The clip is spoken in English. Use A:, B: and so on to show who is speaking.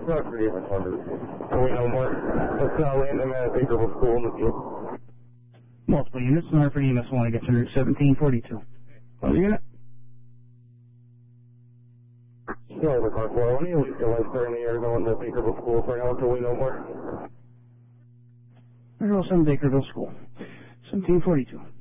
A: Not for the hundred. So we know more. Let's land them at a Bakerville school in the field.
B: Multiple units, and for EMS 1, I get through 1742. Other unit?
A: Still the car 420, we still like clearing the air going to Bakerville school for now until we know more.
B: Bakerville 7 Bakerville School. 1742.